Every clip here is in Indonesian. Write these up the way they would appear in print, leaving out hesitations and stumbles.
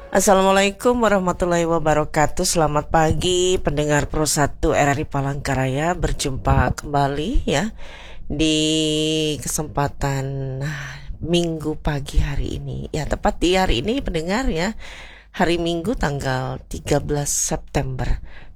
Assalamualaikum warahmatullahi wabarakatuh. Selamat pagi pendengar Pro 1 RRI Palangkaraya. Berjumpa kembali ya di kesempatan Minggu pagi hari ini. Ya, tepat di hari ini pendengar ya. Hari Minggu tanggal 13 September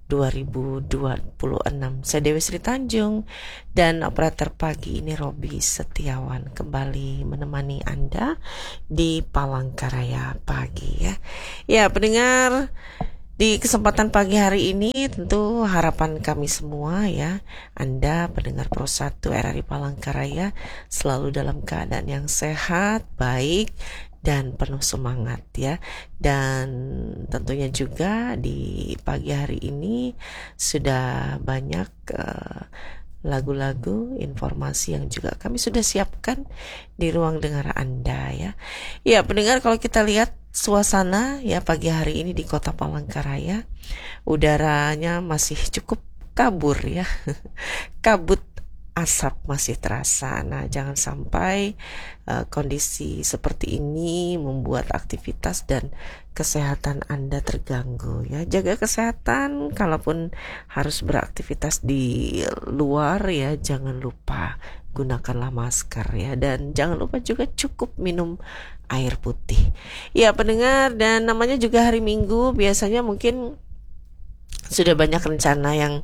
2026. Saya Dewi Sri Tanjung dan operator pagi ini Robi Setiawan kembali menemani Anda di Palangkaraya pagi ya. Ya, pendengar, di kesempatan pagi hari ini tentu harapan kami semua ya, Anda pendengar Pro 1 RRI Palangkaraya selalu dalam keadaan yang sehat, baik, dan penuh semangat ya. Dan tentunya juga di pagi hari ini sudah banyak lagu-lagu, informasi yang juga kami sudah siapkan di ruang dengar Anda ya. Ya pendengar, kalau kita lihat suasana ya pagi hari ini di Kota Palangkaraya, udaranya masih cukup kabur ya. Kabut asap masih terasa. Nah, jangan sampai kondisi seperti ini membuat aktivitas dan kesehatan Anda terganggu ya. Jaga kesehatan, kalaupun harus beraktivitas di luar ya, jangan lupa gunakanlah masker ya, dan jangan lupa juga cukup minum air putih. Ya pendengar, dan namanya juga hari Minggu, biasanya mungkin sudah banyak rencana yang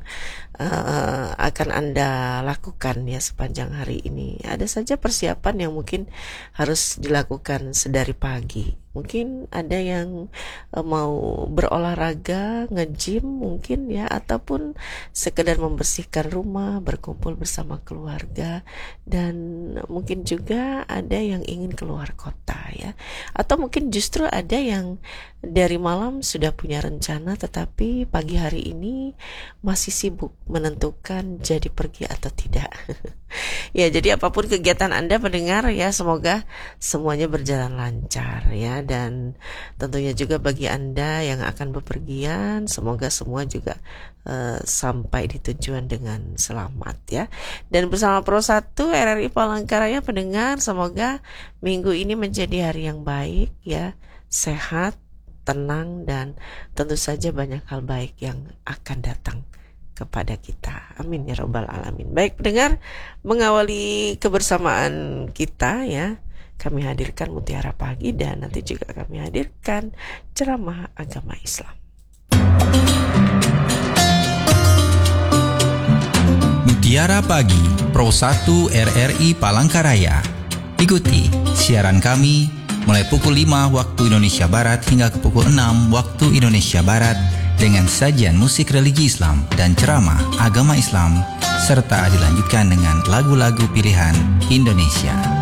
akan Anda lakukan ya sepanjang hari ini. Ada saja persiapan yang mungkin harus dilakukan sedari pagi. Mungkin ada yang mau berolahraga, nge-gym mungkin ya, ataupun sekedar membersihkan rumah, berkumpul bersama keluarga, dan mungkin juga ada yang ingin keluar kota ya. Atau mungkin justru ada yang dari malam sudah punya rencana tetapi pagi hari ini masih sibuk menentukan jadi pergi atau tidak. Ya, jadi apapun kegiatan Anda pendengar ya, semoga semuanya berjalan lancar ya. Dan tentunya juga bagi Anda yang akan bepergian, semoga semua juga sampai di tujuan dengan selamat ya. Dan bersama Pro 1 RRI Palangkaraya pendengar, semoga minggu ini menjadi hari yang baik ya, sehat, tenang, dan tentu saja banyak hal baik yang akan datang kepada kita. Amin ya rabbal alamin. Baik pendengar, mengawali kebersamaan kita ya, kami hadirkan Mutiara Pagi, dan nanti juga kami hadirkan ceramah agama Islam. Mutiara Pagi Pro 1 RRI Palangkaraya. Ikuti siaran kami mulai pukul 5 waktu Indonesia Barat hingga ke pukul 6 waktu Indonesia Barat dengan sajian musik religi Islam dan ceramah agama Islam, serta dilanjutkan dengan lagu-lagu pilihan Indonesia.